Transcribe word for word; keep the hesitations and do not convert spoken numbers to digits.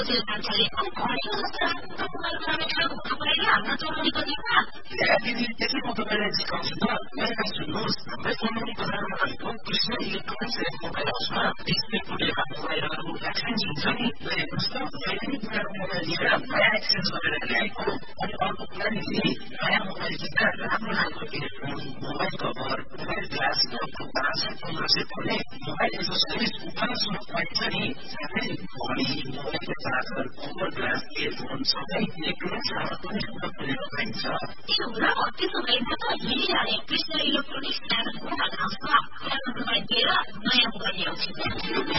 मान्छेले हाम्रो चौधरीको दिनमा दिदी त्यसै म तपाईँलाई सिकाउँछु त यहाँका सुन्नुहोस् हाम्रै सम्बन्धी बजारमा रहेको कृष्ण इलेक्ट्रोनिक्स एन्ड मोबाइल हाउसमा डिस्प्ले फुटेका मोबाइलहरू एक्सचेन्ज हुन्छ नि हेर्नुहोस् त अहिले नै पुरानो मोबाइल लिएर नयाँ एक्सचेन्ज गरेर ल्याएको अनि अर्को कुरा नि नयाँ मोबाइल किन्दा राम्रो खालको electron mobile cover mobile glass लगभग पाँच सय पन्ध्र सय पर्ने मोबाइल एसेसरिज उपासमा पाइन्छ नि साथै घडी मोबाइलको चार्जर कभर ग्लास इयरफोन सबै इलेक्ट्रोनिक्स इलेक्ट्रोनिक्स खोलेर पाइन्छ ए हुन त्यसो भए म त हिँडिहालेँ कृष्ण इलेक्ट्रोनिक्स एन्ड मोबाइल हाउसमा पुरानो मोबाइल दिएर नयाँ मोबाइल ल्याउँछु